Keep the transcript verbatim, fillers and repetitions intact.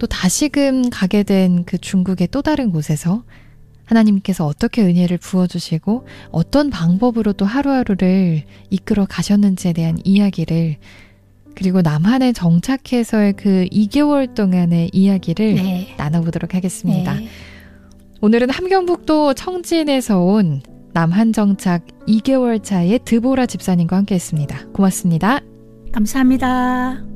또 다시금 가게 된 그 중국의 또 다른 곳에서 하나님께서 어떻게 은혜를 부어주시고 어떤 방법으로 또 하루하루를 이끌어 가셨는지에 대한 이야기를, 그리고 남한에 정착해서의 그 이 개월 동안의 이야기를 네. 나눠보도록 하겠습니다. 네. 오늘은 함경북도 청진에서 온 남한 정착 이 개월 차의 드보라 집사님과 함께했습니다. 고맙습니다. 감사합니다.